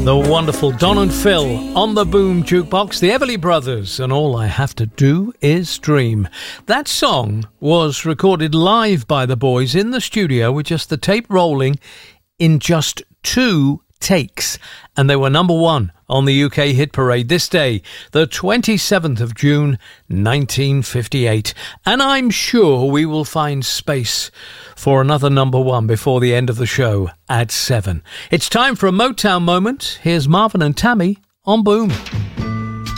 The wonderful Don and Phil on the Boom Jukebox, the Everly Brothers, and All I Have to Do Is Dream. That song was recorded live by the boys in the studio with just the tape rolling in just 2 takes, and they were number 1 on the UK Hit Parade this day, the 27th of June 1958. And I'm sure we will find space for another number 1 before the end of the show at 7. It's time for a Motown moment. Here's Marvin and Tammy on Boom.